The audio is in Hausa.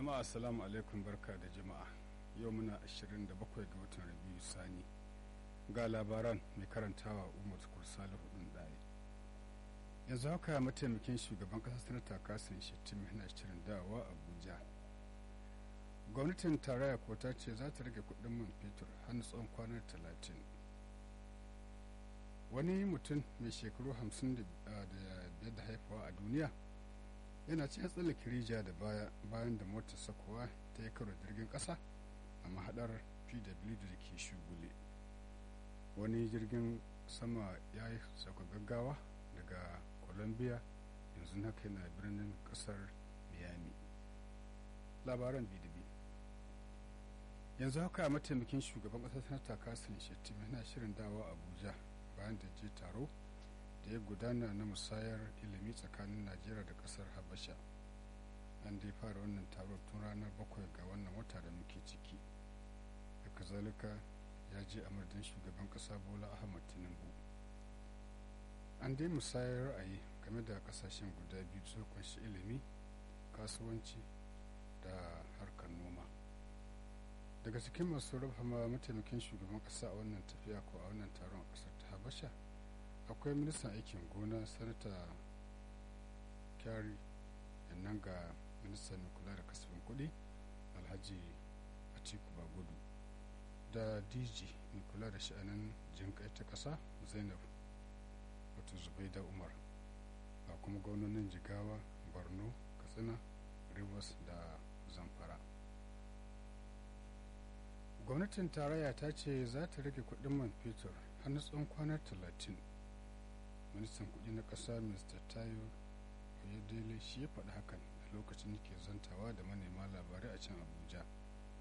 Jama'a assalamu alaikum, barka da jama'a. Yau muna 27 ga watan Rabiu Sani. Ga labaran mai karantawa Umar Salihu ɗaya. Yanzu haka mataimakin shugaban ƙasar Sanata Kasim Shettima yana shirin dawowa Abuja. Gwamnatin tarayya ko ta ce za ta rage kuɗin man fetur har na tsawon kwanar 30. Wani mutum mai shekaru 55 da haifawa a duniya yana cikin tsallake rijiya da bayan da motar sakowa ta yi karo jirgin ƙasa a mahaɗar pw da ke shugule. Wani jirgin sama ya yi sauka gaggawa daga colombia yanzu haka yana birnin ƙasar miami. Labaran bdb. Yanzu haka mataimakin shugaban ƙasar sanata kasim shettima yana shirin dawowa abuja bayan da je taro da ya gudana na musayar ilimi tsakanin najeriya da kasar habasha. An dai fara wannan taron tun ranar 7 ga wannan wata da muke ciki. Haka zalika ya je a madadin shugaban kasa bola ahmad tinubu. An dai musayar ra'ayi game da kasashen guda biyu su kunshi ilimi, kasuwanci da harkar noma. Daga cikin masu rafama mataimakin shugaban kasa a wannan tafiya ko a wannan taron a kasar ta habasha akwai ministan aikin gona sanata kyari, yannan ga ministan mai kula da kasafin kuɗi alhaji atiku bagudu da dg mai kula da sha'anin jinƙai ta ƙasa zainab wato zubaida umar, ba kuma gwamnonin jigawa, borno, katsina, rivers da zamfara. Gwamnatin tarayya ta ce za ta rage kuɗin man fetur har na tsawon kwanar 30. Ministan kuɗi na ƙasa Mr. Tayo Oyedele shi ya faɗi hakan a lokacin da ke zantawa da manema labarai a can Abuja.